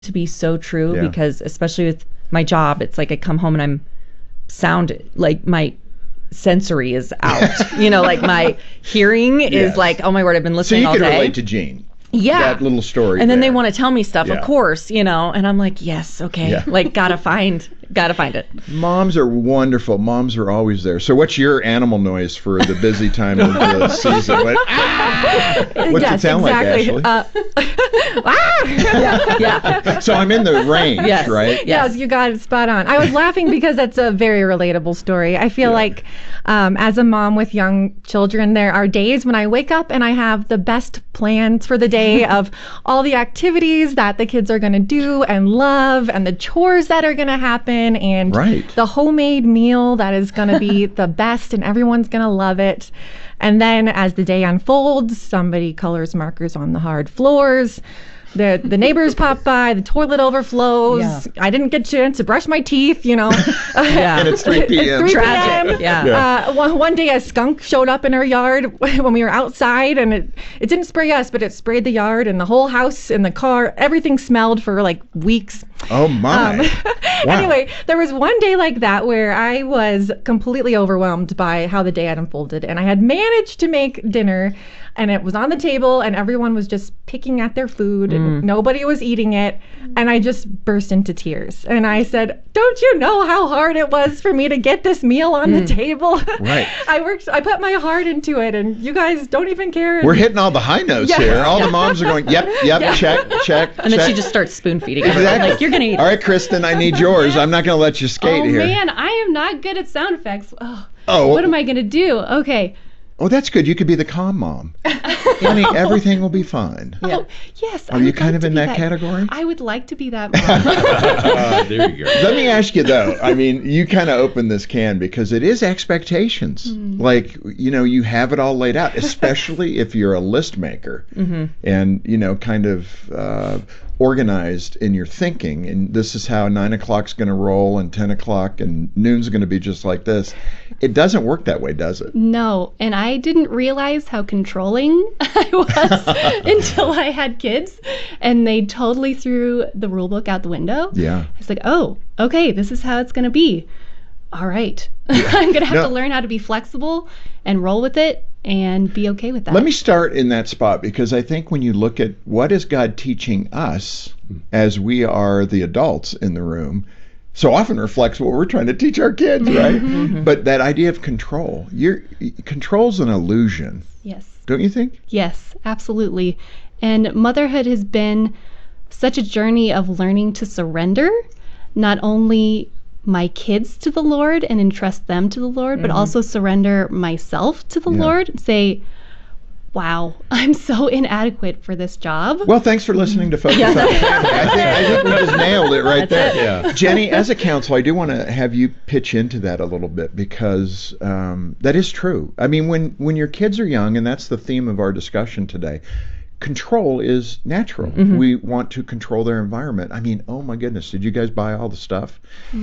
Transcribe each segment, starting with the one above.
to be so true Yeah. because especially with my job, it's like I come home and I'm sound like my sensory is out. Like my hearing is Yes. like, oh my word, I've been So listening you all can day. relate to Jean. Yeah. That little story. And then there. they want to tell me stuff, Yeah. of course, and I'm like, yes, okay. Yeah. Like gotta find it. Moms are wonderful. Moms are always there. So what's your animal noise for the busy time of the season? What's it sound like, Ashley? Yeah. So I'm in the range, Yes. right? Yes, you got it spot on. I was laughing because that's a very relatable story. I feel like as a mom with young children, there are days when I wake up and I have the best plans for the day of all the activities that the kids are going to do and love and the chores that are going to happen and Right. the homemade meal that is going to be the best and everyone's going to love it. And then as the day unfolds, somebody colors markers on the hard floors. The neighbors pop by, the toilet overflows. Yeah. I didn't get a chance to brush my teeth, Yeah. And it's 3 p.m. 3 Tragic. p.m. Yeah. One day a skunk showed up in our yard when we were outside, and it didn't spray us, but it sprayed the yard and the whole house and the car. Everything smelled for like weeks. Oh, my. Wow. Anyway, there was one day like that where I was completely overwhelmed by how the day had unfolded, and I had managed to make dinner, and it was on the table, and everyone was just picking at their food, and nobody was eating it, and I just burst into tears. And I said, "Don't you know how hard it was for me to get this meal on the table? Right. I put my heart into it, and you guys don't even care." We're hitting all the high notes Yeah. here. All the moms are going, yep, check. And then check. she just starts spoon feeding. Exactly. Like, you're gonna eat. All right, Kristen, I need yours. I'm not going to let you skate Oh here. man, I am not good at sound effects. Oh, What am I gonna do? Okay. Oh, that's good. You could be the calm mom. Honey, everything will be fine. Oh, yes. Are you kind of in that category? I would like to be that mom. There you go. Let me ask you though. I mean, you kind of opened this can because it is expectations. Like, you have it all laid out, especially if you're a list maker and, kind of organized in your thinking. And this is how 9 o'clock's going to roll and 10 o'clock and noon's going to be just like this. It doesn't work that way, does it? No, and I didn't realize how controlling I was until I had kids, and they totally threw the rule book out the window. Yeah. It's like, oh, okay, this is how it's going to be. All right. I'm going to have to learn how to be flexible and roll with it and be okay with that. Let me start in that spot because I think when you look at what is God teaching us as we are the adults in the room, so often reflects what we're trying to teach our kids, right? But that idea of control, control's an illusion, Yes. don't you think? Yes, absolutely. And motherhood has been such a journey of learning to surrender, not only my kids to the Lord and entrust them to the Lord, but also surrender myself to the Lord and say, wow, I'm so inadequate for this job. Well, thanks for listening to Focus on Family. I think we just nailed it right there. Yeah. Jenny, as a counsel, I do want to have you pitch into that a little bit because that is true. I mean, when your kids are young, and that's the theme of our discussion today, control is natural. We want to control their environment. I mean, oh my goodness, did you guys buy all the stuff?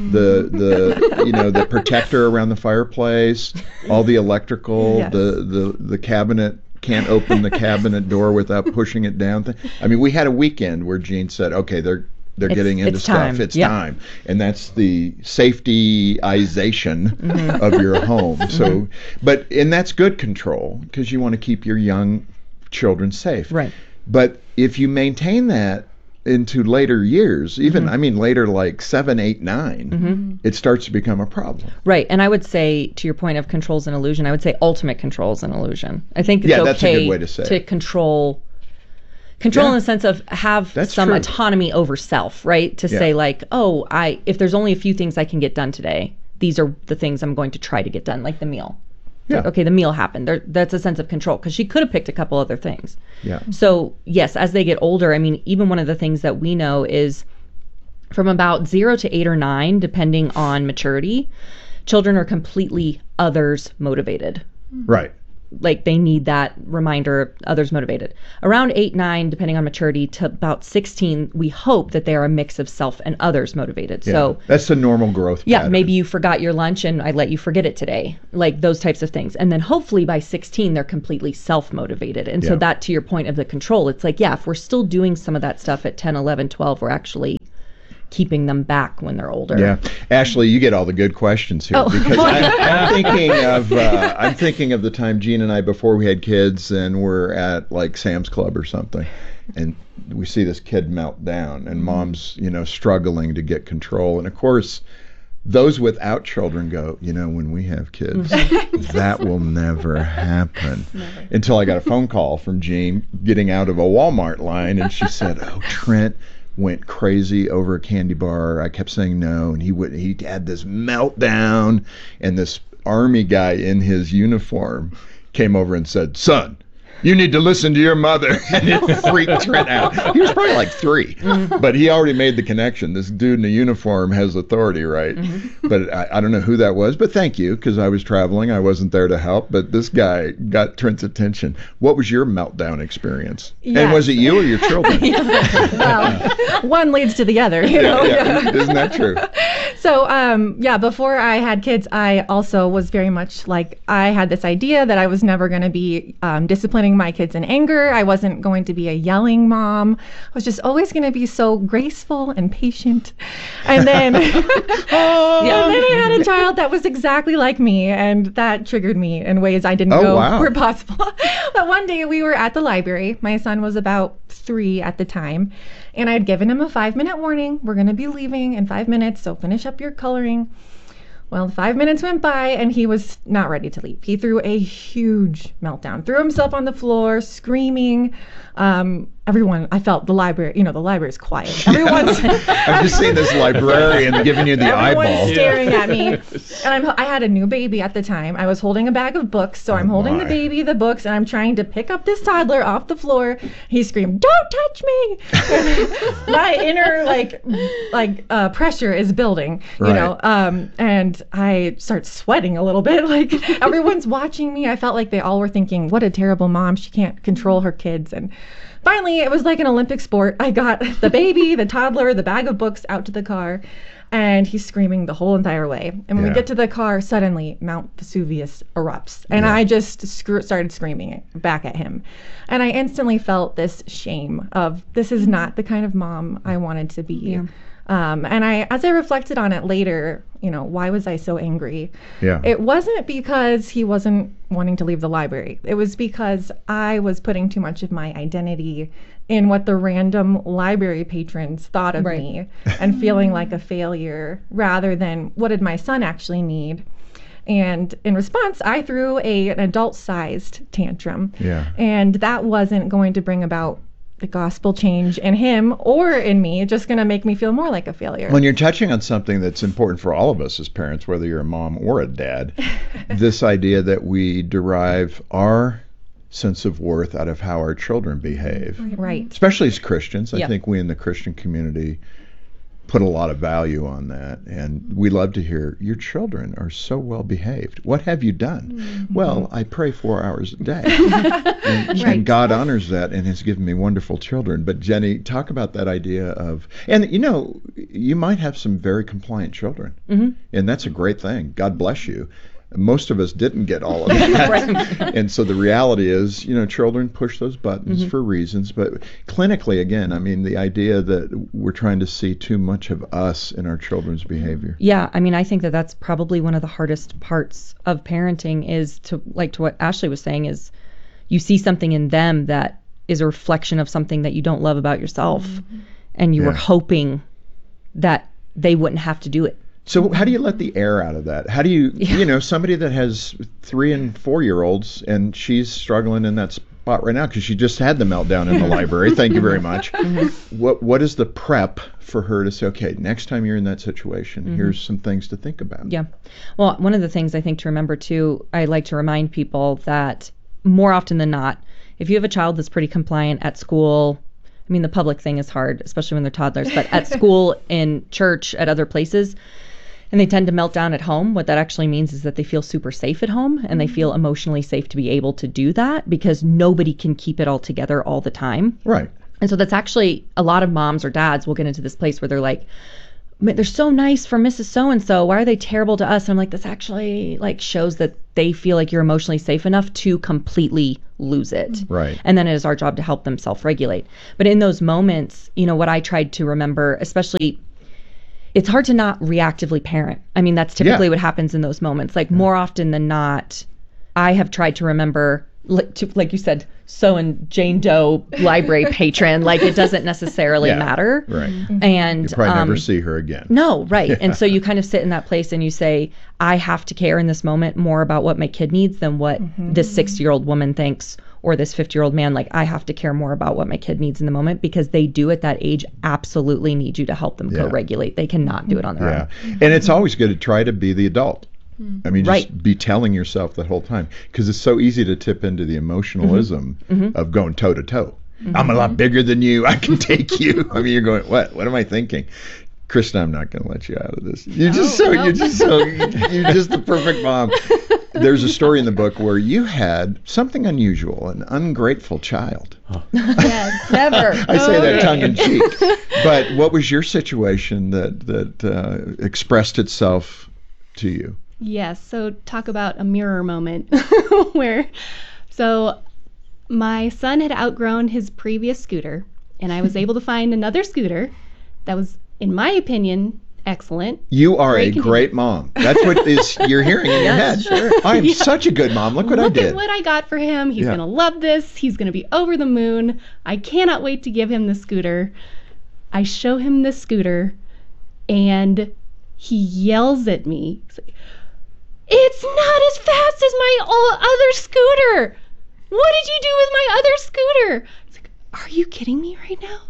The protector around the fireplace, all the electrical, Yes. the cabinet. Can't open the cabinet door without pushing it down. I mean, we had a weekend where Jean said, "Okay, they're getting into it's stuff. time. It's Yep. time," and that's the safetyization of your home. So, and that's good control because you want to keep your young children safe. Right. But if you maintain that into later years, even later like 7, 8, 9, it starts to become a problem. Right. And I would say, to your point of control's an illusion, I would say ultimate control is an illusion. I think it's Yeah, okay that's a good way to say it. control Yeah. in the sense of have That's some true. autonomy over self, right? To Yeah. say like, oh, if there's only a few things I can get done today, these are the things I'm going to try to get done, like the meal. Yeah. Okay, the meal happened. That's a sense of control because she could have picked a couple other things. Yeah. So yes, as they get older, I mean, even one of the things that we know is from about 0 to 8 or 9, depending on maturity, children are completely others motivated. Right. like they need that reminder, others motivated. Around 8, 9, depending on maturity, to about 16, we hope that they are a mix of self and others motivated. Yeah. So That's the normal growth yeah, pattern. maybe you forgot your lunch and I let you forget it today. Like those types of things. And then hopefully by 16, they're completely self-motivated. And so Yeah. that, to your point of the control, it's like, yeah, if we're still doing some of that stuff at 10, 11, 12, we're actually keeping them back when they're older. Yeah, Ashley, you get all the good questions here because I'm thinking of the time Gene and I, before we had kids, and we're at like Sam's Club or something, and we see this kid melt down, and mom's struggling to get control, and of course, those without children go, when we have kids, that will never happen. Until I got a phone call from Jean getting out of a Walmart line, and she said, "Oh, Trent went crazy over a candy bar. I kept saying no, and he had this meltdown, and this army guy in his uniform came over and said, 'Son, you need to listen to your mother.'" And it freaked Trent out. He was probably like 3, but he already made the connection. This dude in a uniform has authority, right? But I don't know who that was, but thank you, because I was traveling. I wasn't there to help, but this guy got Trent's attention. What was your meltdown experience? And Yes. was it you or your children? Well, one leads to the other, Yeah, isn't that true? So, before I had kids, I also was very much like, I had this idea that I was never going to be disciplining my kids in anger. I wasn't going to be a yelling mom. I was just always going to be so graceful and patient. And then, and then I had a child that was exactly like me, and that triggered me in ways I didn't know wow. were possible. But one day we were at the library. My son was about 3 at the time, and I'd given him a 5-minute warning. We're going to be leaving in 5 minutes, so finish up your coloring. Well, 5 minutes went by, and he was not ready to leave. He threw a huge meltdown, threw himself on the floor, screaming. Everyone, I felt the library, the library's quiet. Everyone's I've just seen this librarian giving you the Everyone's eyeball. staring at me. And I had a new baby at the time. I was holding a bag of books. So I'm holding the my. baby, the books, and I'm trying to pick up this toddler off the floor. He screamed, "Don't touch me!" My inner pressure is building, and I start sweating a little bit. Like everyone's watching me. I felt like they all were thinking, "What a terrible mom. She can't control her kids." And finally, it was like an Olympic sport. I got the baby, the toddler, the bag of books out to the car, and he's screaming the whole entire way. And when we get to the car, suddenly Mount Vesuvius erupts, and I just started screaming back at him. And I instantly felt this shame of, this is not the kind of mom I wanted to be. Yeah. And as I reflected on it later, why was I so angry? Yeah. It wasn't because he wasn't wanting to leave the library. It was because I was putting too much of my identity in what the random library patrons thought of Right. me and feeling like a failure rather than what did my son actually need. And in response, I threw an adult-sized tantrum. Yeah. And that wasn't going to bring about the gospel change in him or in me. It's just going to make me feel more like a failure. When you're touching on something that's important for all of us as parents, whether you're a mom or a dad, this idea that we derive our sense of worth out of how our children behave, Right. especially as Christians. I Yeah. think we in the Christian community put a lot of value on that, and we love to hear, your children are so well behaved. What have you done? Well, I pray 4 hours a day. And God honors that and has given me wonderful children. But Jenny, talk about that idea of, and you might have some very compliant children, and that's a great thing. God bless you. Most of us didn't get all of that. And so the reality is, children push those buttons for reasons. But clinically, again, I mean, the idea that we're trying to see too much of us in our children's behavior. Yeah, I mean, I think that that's probably one of the hardest parts of parenting is to what Ashley was saying is you see something in them that is a reflection of something that you don't love about yourself. And you were hoping that they wouldn't have to do it. So how do you let the air out of that? How do you, somebody that has 3 and 4-year-olds and she's struggling in that spot right now because she just had the meltdown in the library. Thank you very much. What is the prep for her to say, okay, next time you're in that situation, here's some things to think about? Yeah. Well, one of the things I think to remember too, I like to remind people that more often than not, if you have a child that's pretty compliant at school, I mean, the public thing is hard, especially when they're toddlers, but at school, in church, at other places, And they tend to melt down at home. What that actually means is that they feel super safe at home, and they feel emotionally safe to be able to do that because nobody can keep it all together all the time. Right. And so that's actually, a lot of moms or dads will get into this place where they're like, they're so nice for Mrs. So-and-so. Why are they terrible to us? And I'm like, this actually like shows that they feel like you're emotionally safe enough to completely lose it. Right. And then it is our job to help them self-regulate. But in those moments, you know, what I tried to remember, especially, it's hard to not reactively parent. I mean, that's typically what happens in those moments. Like more often than not, I have tried to remember, like you said, so and Jane Doe library patron, like it doesn't necessarily matter. Right. And you probably never see her again. No, right. And so you kind of sit in that place and you say, I have to care in this moment more about what my kid needs than what this 60-year-old woman thinks or this 50-year-old man. Like, I have to care more about what my kid needs in the moment because they do at that age absolutely need you to help them co-regulate. They cannot do it on their own. And it's always good to try to be the adult. I mean, just be telling yourself the whole time, because it's so easy to tip into the emotionalism of going toe to toe. I'm a lot bigger than you. I can take you. I mean, you're going, what? What am I thinking? Kristen, I'm not going to let you out of this. You're just you're just the perfect mom. There's a story in the book where you had something unusual, an ungrateful child. Yes, never. I say that tongue in cheek. But what was your situation that expressed itself to you? Yes, so talk about a mirror moment so my son had outgrown his previous scooter, and I was able to find another scooter that was, in my opinion, excellent. You are a great mom. That's what you're hearing in your head. Sure. I'm such a good mom. Look what I did. Look at what I got for him. He's going to love this. He's going to be over the moon. I cannot wait to give him the scooter. I show him the scooter, and he yells at me. He's like, it's not as fast as my other scooter. What did you do with my other scooter? It's like, are you kidding me right now?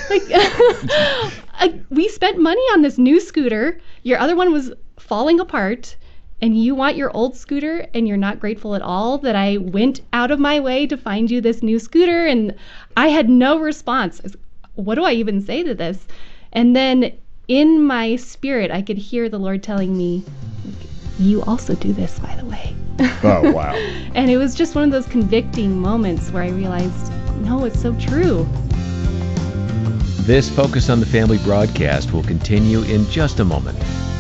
Like, we spent money on this new scooter. Your other one was falling apart, and you want your old scooter, and you're not grateful at all that I went out of my way to find you this new scooter. And I had no response. I was, what do I even say to this? And then in my spirit, I could hear the Lord telling me, you also do this, by the way. Oh, wow. And it was just one of those convicting moments where I realized, no, it's so true. This Focus on the Family broadcast will continue in just a moment.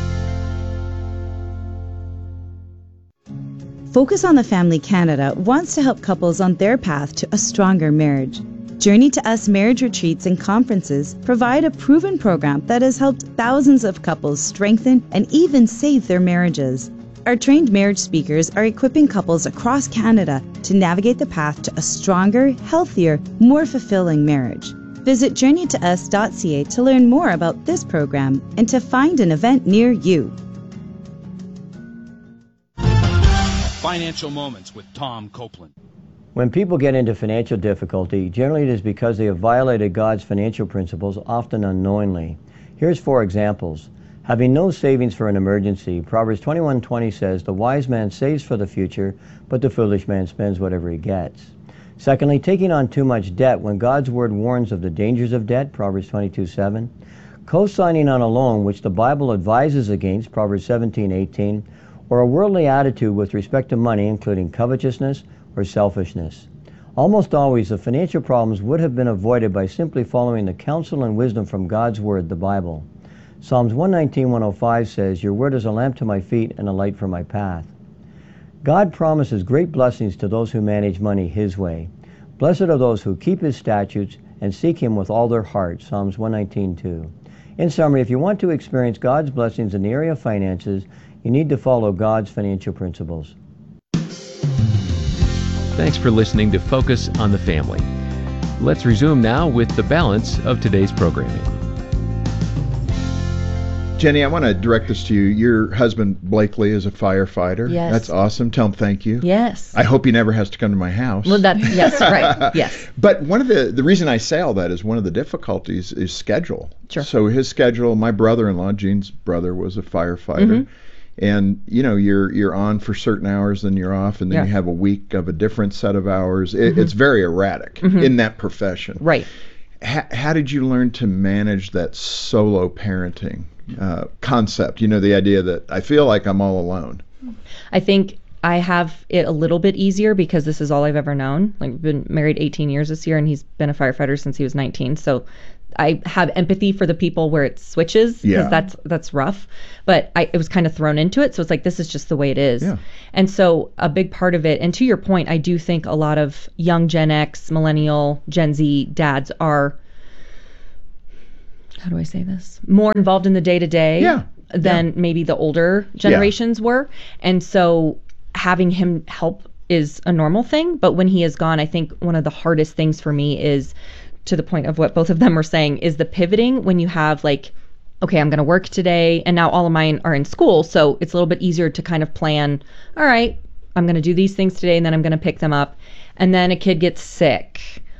Focus on the Family Canada wants to help couples on their path to a stronger marriage. Journey to Us marriage retreats and conferences provide a proven program that has helped thousands of couples strengthen and even save their marriages. Our trained marriage speakers are equipping couples across Canada to navigate the path to a stronger, healthier, more fulfilling marriage. Visit journeytous.ca to learn more about this program and to find an event near you. Financial Moments with Tom Copeland. When people get into financial difficulty, generally it is because they have violated God's financial principles, often unknowingly. Here's 4 examples. Having no savings for an emergency, Proverbs 21:20 says, the wise man saves for the future, but the foolish man spends whatever he gets. Secondly, taking on too much debt when God's word warns of the dangers of debt, Proverbs 22:7. Co-signing on a loan, which the Bible advises against, Proverbs 17:18. Or a worldly attitude with respect to money, including covetousness or selfishness. Almost always, the financial problems would have been avoided by simply following the counsel and wisdom from God's Word, the Bible. Psalms 119:105 says, your word is a lamp to my feet and a light for my path. God promises great blessings to those who manage money His way. Blessed are those who keep His statutes and seek Him with all their heart, Psalms 119:2. In summary, if you want to experience God's blessings in the area of finances, you need to follow God's financial principles. Thanks for listening to Focus on the Family. Let's resume now with the balance of today's programming. Jenny, I want to direct this to you. Your husband, Blakely, is a firefighter. Yes. That's awesome. Tell him thank you. Yes. I hope he never has to come to my house. Well, yes, right. Yes. But one of the reason I say all that is one of the difficulties is schedule. Sure. So his schedule, my brother-in-law, Gene's brother, was a firefighter. And, you know, you're on for certain hours, then you're off, and then you have a week of a different set of hours. It's very erratic in that profession. Right. how did you learn to manage that solo parenting concept? You know, the idea that I feel like I'm all alone. I think I have it a little bit easier because this is all I've ever known. Like, we've been married 18 years this year, and he's been a firefighter since he was 19. So I have empathy for the people where it switches, because that's rough. But it was kind of thrown into it. So it's like, this is just the way it is. Yeah. And so a big part of it, and to your point, I do think a lot of young Gen X, millennial, Gen Z dads are, how do I say this, more involved in the day-to-day than maybe the older generations were. And so having him help is a normal thing. But when he is gone, I think one of the hardest things for me is, to the point of what both of them were saying, is the pivoting when you have like, okay, I'm going to work today, and now all of mine are in school. So it's a little bit easier to kind of plan, all right, I'm going to do these things today, and then I'm going to pick them up. And then a kid gets sick,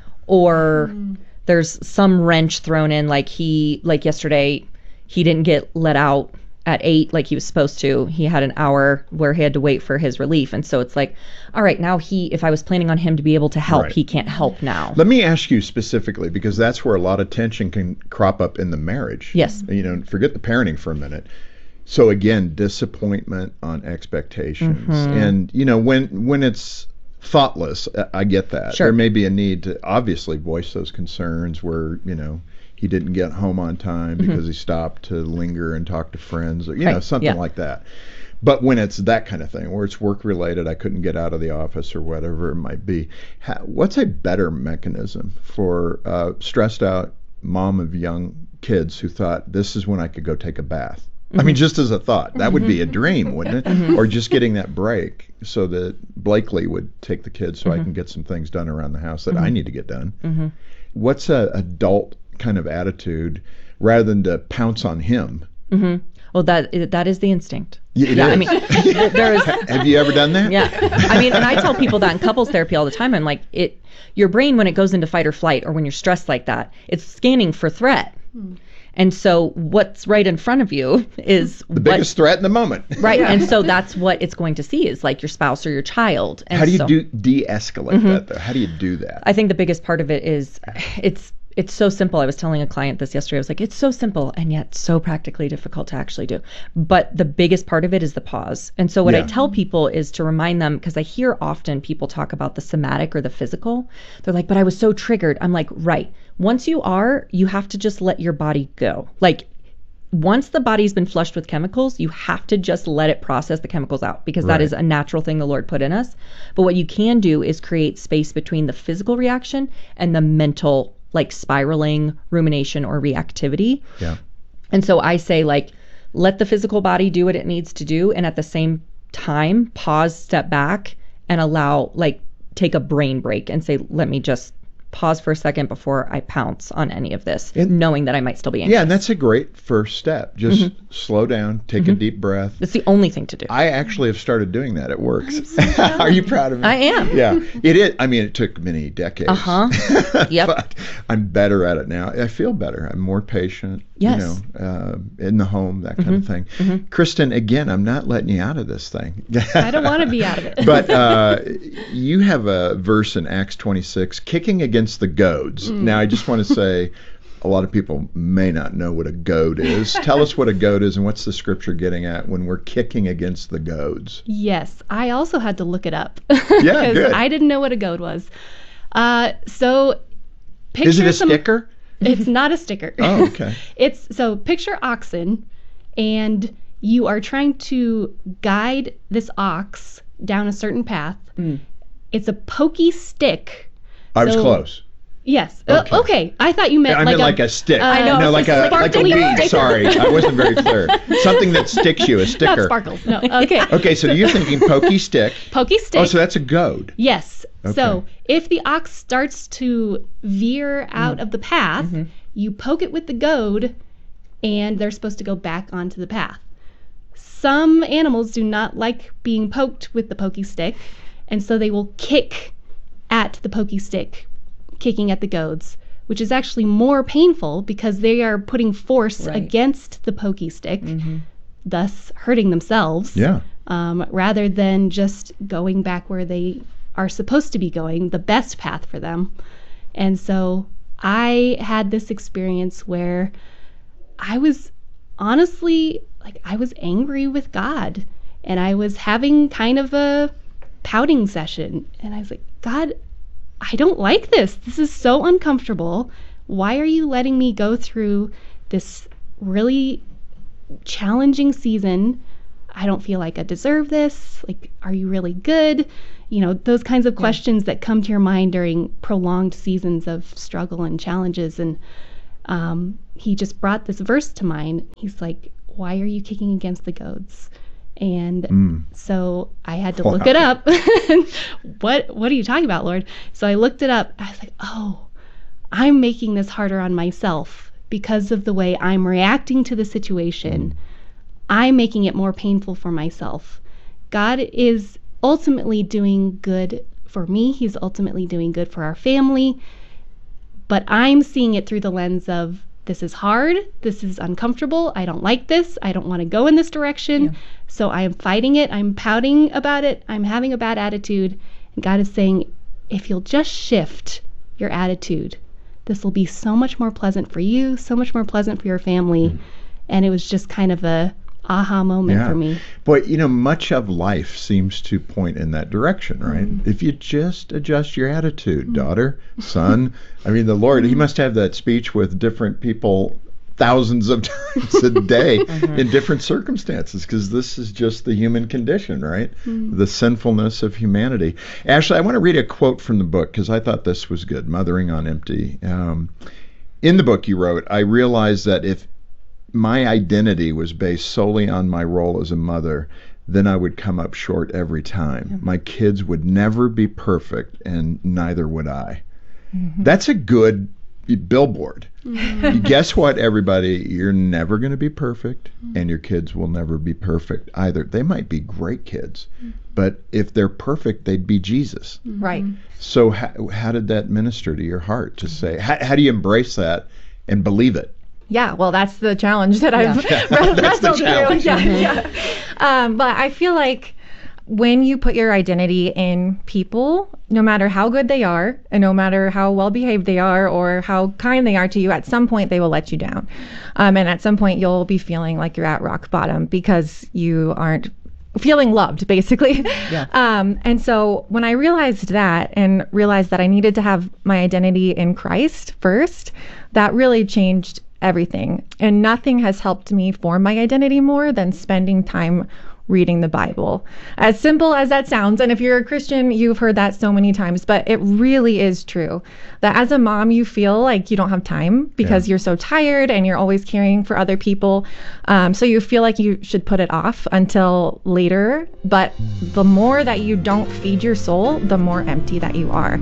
or there's some wrench thrown in, like yesterday, he didn't get let out at 8 like he was supposed to. He had an hour where he had to wait for his relief. And so it's like, all right, now if I was planning on him to be able to help, he can't help now. Let me ask you specifically, because that's where a lot of tension can crop up in the marriage. Yes. You know, forget the parenting for a minute. So again, disappointment on expectations. And, you know, when it's thoughtless, I get that. Sure. There may be a need to obviously voice those concerns where, you know, he didn't get home on time because he stopped to linger and talk to friends, or, you know, something like that. But when it's that kind of thing, where it's work related, I couldn't get out of the office or whatever it might be, what's a better mechanism for stressed out mom of young kids who thought, this is when I could go take a bath? I mean, just as a thought, that would be a dream, wouldn't it? Or just getting that break so that Blakely would take the kids so I can get some things done around the house that I need to get done. What's a adult kind of attitude rather than to pounce on him? Well, that is the instinct. It is. I mean, there is. Have you ever done that? Yeah. I mean, and I tell people that in couples therapy all the time. I'm like, your brain, when it goes into fight or flight, or when you're stressed like that, it's scanning for threat. And so what's right in front of you is the biggest threat in the moment. Right. And so that's what it's going to see, is like your spouse or your child. And how do you de-escalate that, though? How do you do that? I think the biggest part of it is it's so simple. I was telling a client this yesterday. I was like, it's so simple and yet so practically difficult to actually do. But the biggest part of it is the pause. And so what I tell people is to remind them, because I hear often people talk about the somatic or the physical. They're like, but I was so triggered. I'm like, right. Once you have to just let your body go. Like, once the body's been flushed with chemicals, you have to just let it process the chemicals out, because that is a natural thing the Lord put in us. But what you can do is create space between the physical reaction and the mental, like spiraling rumination or reactivity. Yeah. And so I say, like, let the physical body do what it needs to do, and at the same time, pause, step back, and allow, like, take a brain break and say, let me just pause for a second before I pounce on any of this, knowing that I might still be anxious. Yeah, and that's a great first step. Just slow down, take a deep breath. It's the only thing to do. I actually have started doing that. It works. Are you proud of me? I am. Yeah, it is. I mean, it took many decades. Yep. But I'm better at it now. I feel better. I'm more patient. Yes. You know, in the home, that kind of thing. Kristen, again, I'm not letting you out of this thing. I don't want to be out of it. But you have a verse in Acts 26, kicking against the goads. Now, I just want to say, a lot of people may not know what a goad is. Tell us what a goad is, and what's the scripture getting at when we're kicking against the goads? Yes, I also had to look it up. Yeah, good. I didn't know what a goad was. So picture Is it a sticker? It's not a sticker. Oh, okay. So picture oxen, and you are trying to guide this ox down a certain path. It's a pokey stick. I was close. Yes. Okay. I thought you meant like a stick. I know. No, like a weed. Sorry, I wasn't very clear. Something that sticks you, a sticker. Not sparkles. No. Okay. Okay, so you're thinking pokey stick. Pokey stick. Oh, so that's a goad. Yes. Okay. So if the ox starts to veer out of the path, you poke it with the goad, and they're supposed to go back onto the path. Some animals do not like being poked with the pokey stick, and so they will kick at the pokey stick, kicking at the goads, which is actually more painful because they are putting force against the pokey stick, thus hurting themselves. Yeah. Rather than just going back where they are supposed to be going, the best path for them. And so I had this experience where I was honestly, like, I was angry with God, and I was having kind of a pouting session, and I was like, God, I don't like this. This is so uncomfortable. Why are you letting me go through this really challenging season? I don't feel like I deserve this. Like, are you really good? You know, those kinds of questions that come to your mind during prolonged seasons of struggle and challenges. And he just brought this verse to mind. He's like, why are you kicking against the goads? And so I had to look it up. What are you talking about, Lord? So I looked it up. I was like, oh, I'm making this harder on myself because of the way I'm reacting to the situation. I'm making it more painful for myself. God is ultimately doing good for me. He's ultimately doing good for our family. But I'm seeing it through the lens of, this is hard. This is uncomfortable. I don't like this. I don't want to go in this direction. Yeah. So I am fighting it. I'm pouting about it. I'm having a bad attitude. And God is saying, if you'll just shift your attitude, this will be so much more pleasant for you, so much more pleasant for your family. And it was just kind of a aha moment for me. But, you know, much of life seems to point in that direction, right? If you just adjust your attitude, daughter, son. I mean, the Lord, he must have that speech with different people thousands of times a day in different circumstances, because this is just the human condition, right? The sinfulness of humanity. Ashley, I want to read a quote from the book because I thought this was good, Mothering on Empty. In the book you wrote, I realized that if my identity was based solely on my role as a mother, then I would come up short every time. My kids would never be perfect, and neither would I. That's a good billboard. Guess what, everybody? You're never going to be perfect, and your kids will never be perfect either. They might be great kids, but if they're perfect, they'd be Jesus. Right. So how did that minister to your heart to say, how do you embrace that and believe it? Yeah, well, that's the challenge that I've wrestled through. But I feel like when you put your identity in people, no matter how good they are, and no matter how well behaved they are or how kind they are to you, at some point they will let you down. And at some point you'll be feeling like you're at rock bottom because you aren't feeling loved, basically. And so when I realized that and realized that I needed to have my identity in Christ first, that really changed everything. And nothing has helped me form my identity more than spending time reading the Bible. As simple as that sounds, and if you're a Christian, you've heard that so many times, but it really is true that as a mom, you feel like you don't have time because you're so tired and you're always caring for other people. So you feel like you should put it off until later. But the more that you don't feed your soul, the more empty that you are.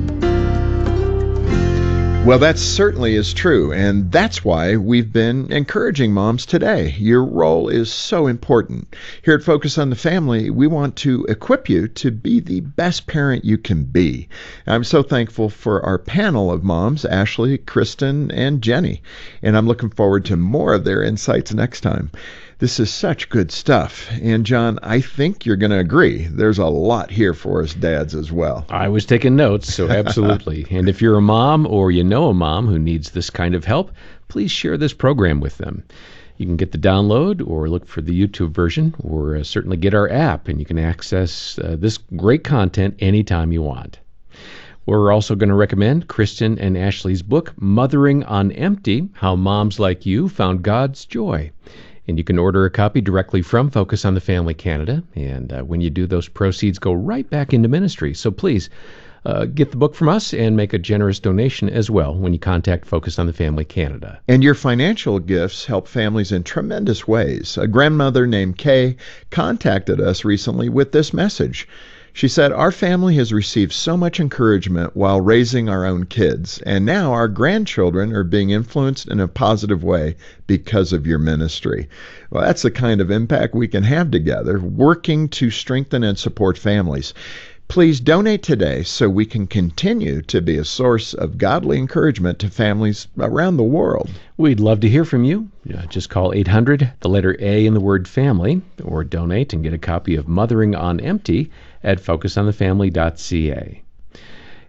Well, that certainly is true, and that's why we've been encouraging moms today. Your role is so important. Here at Focus on the Family, we want to equip you to be the best parent you can be. I'm so thankful for our panel of moms, Ashley, Kristen, and Jenny, and I'm looking forward to more of their insights next time. This is such good stuff. And John, I think you're going to agree. There's a lot here for us dads as well. I was taking notes, so absolutely. And if you're a mom or you know a mom who needs this kind of help, please share this program with them. You can get the download or look for the YouTube version, or certainly get our app, and you can access this great content anytime you want. We're also going to recommend Kristen and Ashley's book, Mothering on Empty, How Moms Like You Found God's Joy. And you can order a copy directly from Focus on the Family Canada. And when you do, those proceeds go right back into ministry. So please get the book from us and make a generous donation as well when you contact Focus on the Family Canada. And your financial gifts help families in tremendous ways. A grandmother named Kay contacted us recently with this message. She said, our family has received so much encouragement while raising our own kids, and now our grandchildren are being influenced in a positive way because of your ministry. Well, that's the kind of impact we can have together, working to strengthen and support families. Please donate today so we can continue to be a source of godly encouragement to families around the world. We'd love to hear from you. Just call 800, the letter A in the word family, or donate and get a copy of Mothering on Empty at focusonthefamily.ca.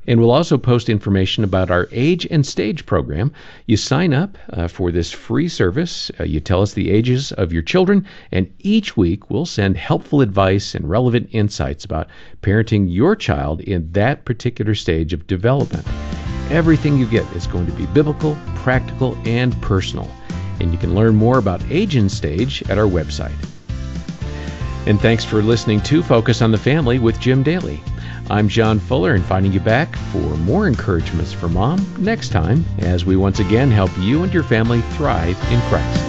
And we'll also post information about our Age and Stage program. You sign up for this free service. You tell us the ages of your children, and each week we'll send helpful advice and relevant insights about parenting your child in that particular stage of development. Everything you get is going to be biblical, practical, and personal. And you can learn more about Age and Stage at our website. And thanks for listening to Focus on the Family with Jim Daly. I'm John Fuller, inviting you back for more encouragements for Mom next time as we once again help you and your family thrive in Christ.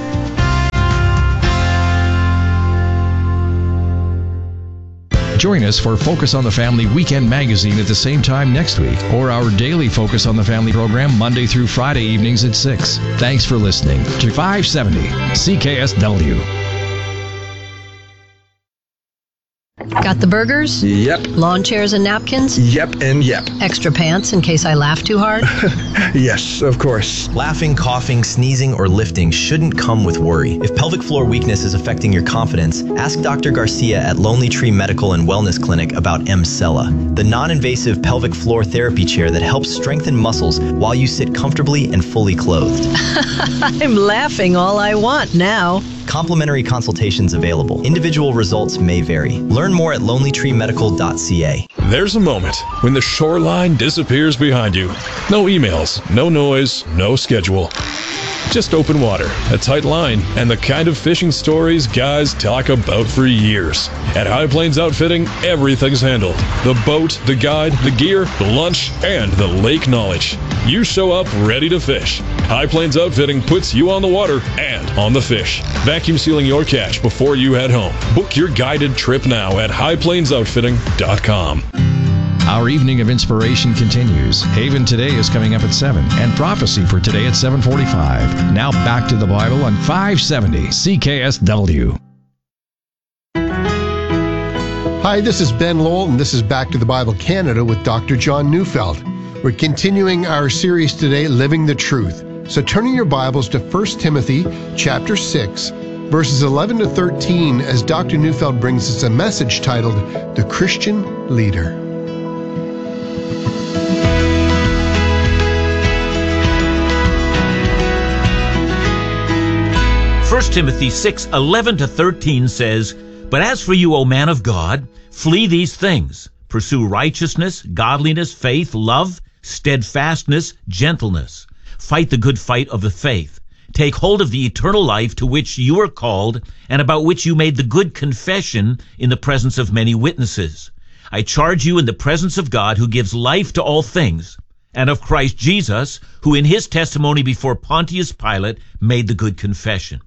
Join us for Focus on the Family Weekend Magazine at the same time next week, or our daily Focus on the Family program Monday through Friday evenings at 6. Thanks for listening to 570 CKSW. Got the burgers? Yep. Lawn chairs and napkins? Yep and yep. Extra pants in case I laugh too hard? Yes, of course. Laughing, coughing, sneezing, or lifting shouldn't come with worry. If pelvic floor weakness is affecting your confidence, ask Dr. Garcia at Lonely Tree Medical and Wellness Clinic about Emsella, the non-invasive pelvic floor therapy chair that helps strengthen muscles while you sit comfortably and fully clothed. I'm laughing all I want now. Complimentary consultations available. Individual results may vary. Learn more at lonelytreemedical.ca. There's a moment when the shoreline disappears behind you. No emails, no noise, no schedule. Just open water, a tight line, and the kind of fishing stories guys talk about for years. At High Plains Outfitting, everything's handled. The boat, the guide, the gear, the lunch, and the lake knowledge. You show up ready to fish. High Plains Outfitting puts you on the water and on the fish. Vacuum sealing your cache before you head home. Book your guided trip now at highplainsoutfitting.com. Our evening of inspiration continues. Haven Today is coming up at 7, and Prophecy for Today at 7:45. Now back to the Bible on 570 CKSW. Hi, this is Ben Lowell, and this is Back to the Bible Canada with Dr. John Neufeld. We're continuing our series today, Living the Truth. So turning your Bibles to 1 Timothy chapter 6, verses 11 to 13, as Dr. Neufeld brings us a message titled, The Christian Leader. 1 Timothy 6:11 to 13 says, "But as for you, O man of God, flee these things. Pursue righteousness, godliness, faith, love, steadfastness, gentleness. Fight the good fight of the faith. Take hold of the eternal life to which you are called, and about which you made the good confession in the presence of many witnesses. I charge you in the presence of God, who gives life to all things, and of Christ Jesus, who in his testimony before Pontius Pilate made the good confession."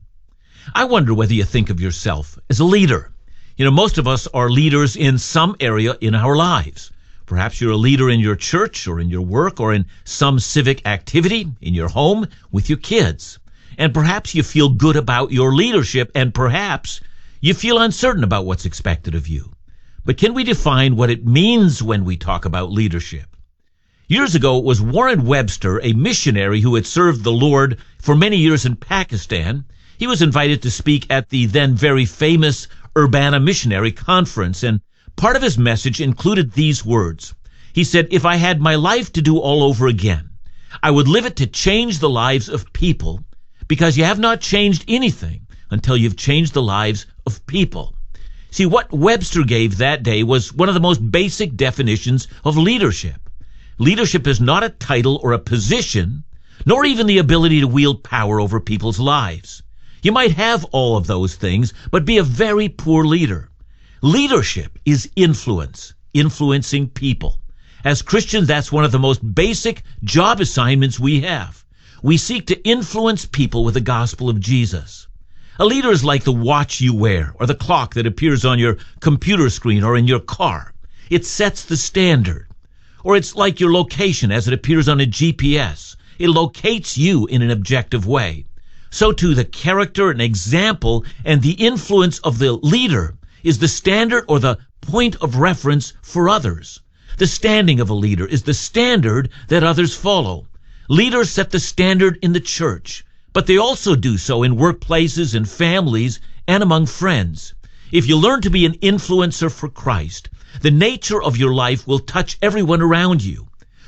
I wonder whether you think of yourself as a leader. You know, most of us are leaders in some area in our lives. Perhaps you're a leader in your church or in your work or in some civic activity, in your home, with your kids. And perhaps you feel good about your leadership, and perhaps you feel uncertain about what's expected of you. But can we define what it means when we talk about leadership? Years ago, it was Warren Webster, a missionary who had served the Lord for many years in Pakistan. He was invited to speak at the then very famous Urbana Missionary Conference, and part of his message included these words. He said, "If I had my life to do all over again, I would live it to change the lives of people, because you have not changed anything until you've changed the lives of people." See, what Webster gave that day was one of the most basic definitions of leadership. Leadership is not a title or a position, nor even the ability to wield power over people's lives. You might have all of those things, but be a very poor leader. Leadership is influence, influencing people. As Christians, that's one of the most basic job assignments we have. We seek to influence people with the gospel of Jesus. A leader is like the watch you wear or the clock that appears on your computer screen or in your car. It sets the standard. Or it's like your location as it appears on a GPS. It locates you in an objective way. So too, the character and example and the influence of the leader is the standard or the point of reference for others. The standing of a leader is the standard that others follow. Leaders set the standard in the church, but they also do so in workplaces and families and among friends. If you learn to be an influencer for Christ, the nature of your life will touch everyone around you.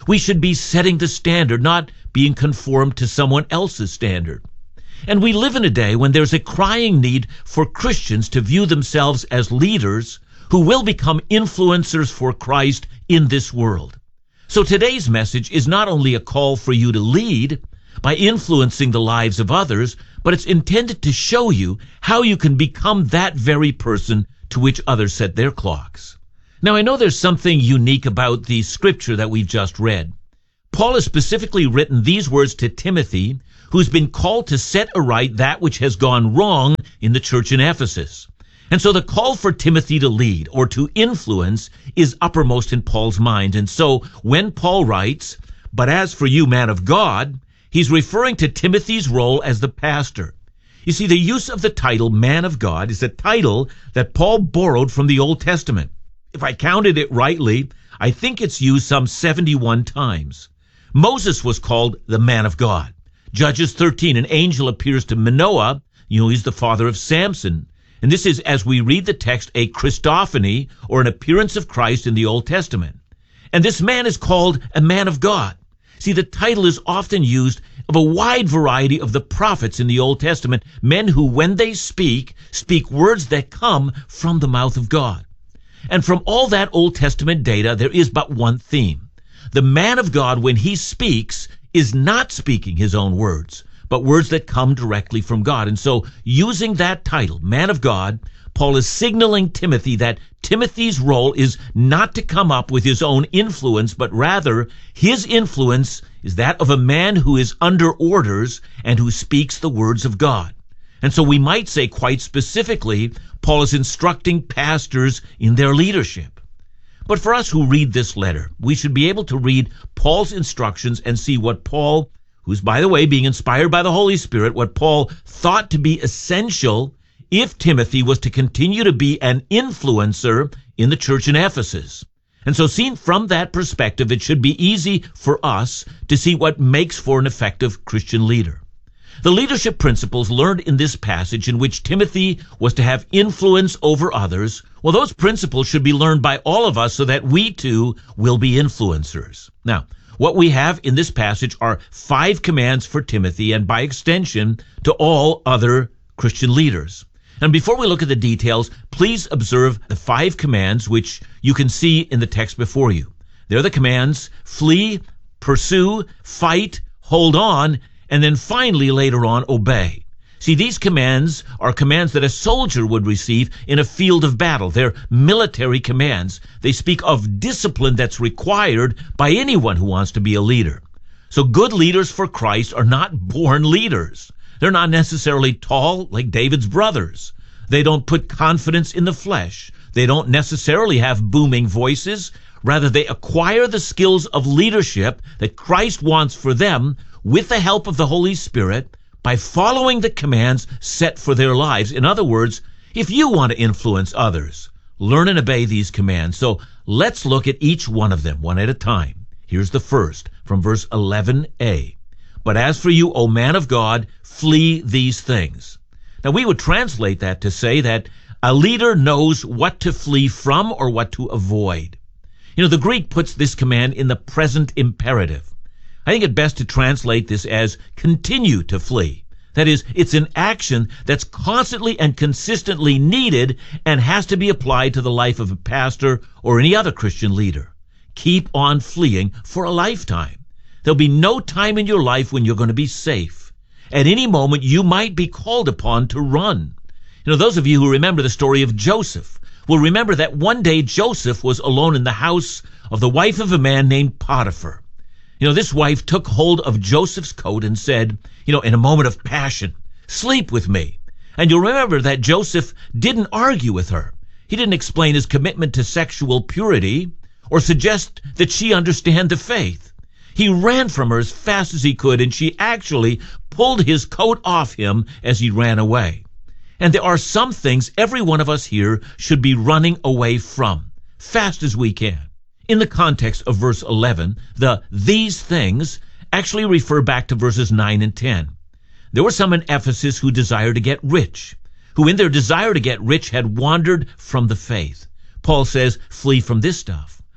We should be setting the standard, not being conformed to someone else's standard. And we live in a day when there's a crying need for Christians to view themselves as leaders who will become influencers for Christ in this world. So today's message is not only a call for you to lead by influencing the lives of others, but it's intended to show you how you can become that very person to which others set their clocks. Now, I know there's something unique about the scripture that we've just read. Paul has specifically written these words to Timothy, who's been called to set aright that which has gone wrong in the church in Ephesus. And so the call for Timothy to lead or to influence is uppermost in Paul's mind. And so when Paul writes, "But as for you, man of God," he's referring to Timothy's role as the pastor. You see, the use of the title man of God is a title that Paul borrowed from the Old Testament. If I counted it rightly, I think it's used some 71 times. Moses was called the man of God. Judges 13, an angel appears to Manoah. He's the father of Samson. And this is, as we read the text, a Christophany, or an appearance of Christ in the Old Testament. And this man is called a man of God. See, the title is often used of a wide variety of the prophets in the Old Testament, men who, when they speak words that come from the mouth of God. And from all that Old Testament data, there is but one theme. The man of God, when he speaks, is not speaking his own words, but words that come directly from God. And so, using that title, man of God, Paul is signaling Timothy that Timothy's role is not to come up with his own influence, but rather his influence is that of a man who is under orders and who speaks the words of God. And so we might say quite specifically, Paul is instructing pastors in their leadership. But for us who read this letter, we should be able to read Paul's instructions and see what Paul, who's, by the way, being inspired by the Holy Spirit, what Paul thought to be essential if Timothy was to continue to be an influencer in the church in Ephesus. And so seen from that perspective, it should be easy for us to see what makes for an effective Christian leader. The leadership principles learned in this passage, in which Timothy was to have influence over others, well, those principles should be learned by all of us so that we too will be influencers. Now, what we have in this passage are 5 commands for Timothy, and by extension to all other Christian leaders. And before we look at the details, please observe the 5 commands which you can see in the text before you. They're the commands: flee, pursue, fight, hold on, and then finally later on, obey. See, these commands are commands that a soldier would receive in a field of battle. They're military commands. They speak of discipline that's required by anyone who wants to be a leader. So good leaders for Christ are not born leaders. They're not necessarily tall like David's brothers. They don't put confidence in the flesh. They don't necessarily have booming voices. Rather, they acquire the skills of leadership that Christ wants for them with the help of the Holy Spirit by following the commands set for their lives. In other words, if you want to influence others, learn and obey these commands. So let's look at each one of them one at a time. Here's the first from verse 11a. But as for you, O man of God, flee these things. Now we would translate that to say that a leader knows what to flee from or what to avoid. The Greek puts this command in the present imperative. I think it best to translate this as continue to flee. That is, it's an action that's constantly and consistently needed and has to be applied to the life of a pastor or any other Christian leader. Keep on fleeing for a lifetime. There'll be no time in your life when you're going to be safe. At any moment, you might be called upon to run. Those of you who remember the story of Joseph will remember that one day Joseph was alone in the house of the wife of a man named Potiphar. This wife took hold of Joseph's coat and said, in a moment of passion, "Sleep with me." And you'll remember that Joseph didn't argue with her. He didn't explain his commitment to sexual purity or suggest that she understand the faith. He ran from her as fast as he could, and she actually pulled his coat off him as he ran away. And there are some things every one of us here should be running away from, fast as we can. In the context of verse 11, these things actually refer back to verses 9 and 10. There were some in Ephesus who desired to get rich, who in their desire to get rich had wandered from the faith. Paul says, flee from this stuff.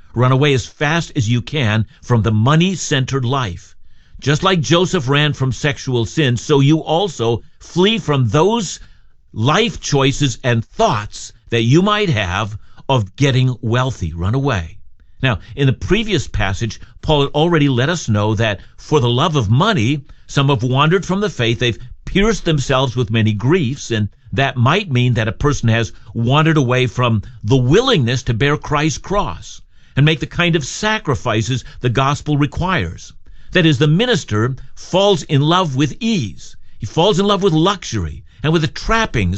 Run away as fast as you can from the money-centered life. Just like Joseph ran from sexual sin, so you also flee from those life choices and thoughts that you might have of getting wealthy. Run away. Now, in the previous passage, Paul had already let us know that for the love of money, some have wandered from the faith. They've pierced themselves with many griefs, and that might mean that a person has wandered away from the willingness to bear Christ's cross and make the kind of sacrifices the gospel requires. That is, the minister falls in love with ease. He falls in love with luxury and with the trappings